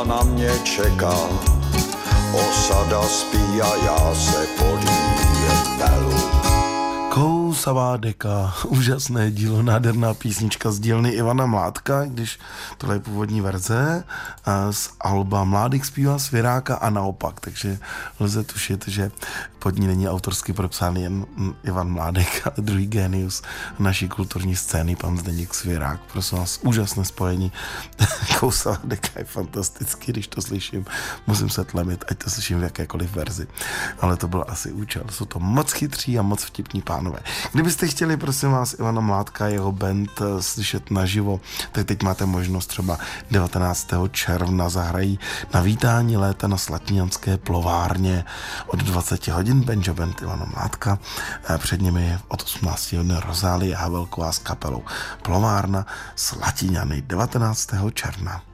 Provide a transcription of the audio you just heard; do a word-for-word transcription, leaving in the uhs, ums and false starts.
Osada na mě čeká, osada spí a já se pod ní pelu. Kousavá deka, úžasné dílo, nádherná písnička z dílny Ivana Mládka, když tohle je původní verze z alba Mládek zpívá Svěráka a naopak, takže lze tušit, že pod ní není autorsky propsán jen Ivan Mládek, ale druhý génius naší kulturní scény, pan Zdeněk Svěrák. Prosím vás, úžasné spojení. Kousavá deka je fantastický, když to slyším, musím se tlemit, ať to slyším v jakékoliv verzi, ale to byl asi účel. Jsou to moc chytří a moc vtipní pánové. Kdybyste chtěli, prosím vás, Ivana Mládka, jeho band slyšet naživo, tak teď máte možnost třeba devatenáctého června zahrají na vítání léta na Slatinjanské plovárně od dvacet hodin Banjo Band Ivana Mládka. Před nimi od osmnácti hodin Rozálie Havelková s kapelou Plovárna Slatinjany devatenáctého června.